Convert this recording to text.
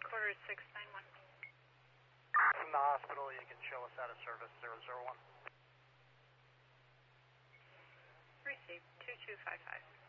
Quarter 691. From the hospital, you can show us out of service 001. Received 2255.